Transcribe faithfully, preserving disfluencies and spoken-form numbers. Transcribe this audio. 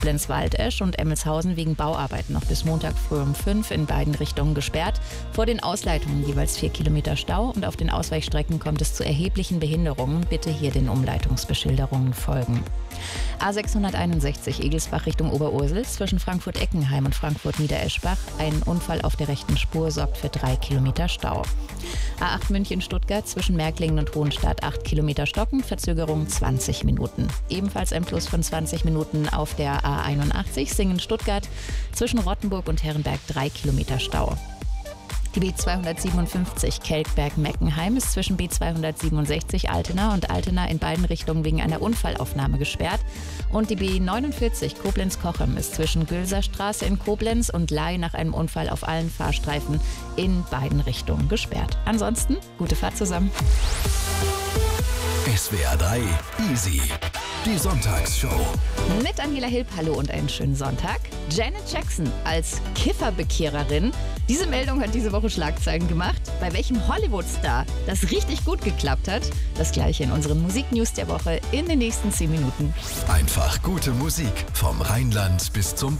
Koblenz-Waldesch und Emmelshausen wegen Bauarbeiten noch bis Montag früh um fünf in beiden Richtungen gesperrt. Vor den Ausleitungen jeweils vier Kilometer Stau und auf den Ausweichstrecken kommt es zu erheblichen Behinderungen. Bitte hier den Umleitungsbeschilderungen folgen. A sechshunderteinundsechzig Egelsbach Richtung Oberursel zwischen Frankfurt-Eckenheim und Frankfurt-Niedereschbach. Ein Unfall auf der rechten Spur sorgt für drei Kilometer Stau. A acht München-Stuttgart zwischen Märklingen und Hohenstadt acht Kilometer Stocken, Verzögerung zwanzig Minuten. Ebenfalls ein Plus von zwanzig Minuten auf der A einundachtzig Singen-Stuttgart zwischen Rottenburg und Herrenberg drei Kilometer Stau. Die B zweihundertsiebenundfünfzig Kelkberg-Meckenheim ist zwischen B zweihundertsiebenundsechzig Altena und Altena in beiden Richtungen wegen einer Unfallaufnahme gesperrt. Und die B neunundvierzig Koblenz-Kochem ist zwischen Gülserstraße in Koblenz und Ley nach einem Unfall auf allen Fahrstreifen in beiden Richtungen gesperrt. Ansonsten gute Fahrt zusammen. S W R drei Easy. Die Sonntagsshow. Mit Angela Hilb, hallo und einen schönen Sonntag. Janet Jackson als Kifferbekehrerin. Diese Meldung hat diese Woche Schlagzeilen gemacht. Bei welchem Hollywood-Star das richtig gut geklappt hat, das gleiche in unseren Musiknews der Woche in den nächsten zehn Minuten. Einfach gute Musik vom Rheinland bis zum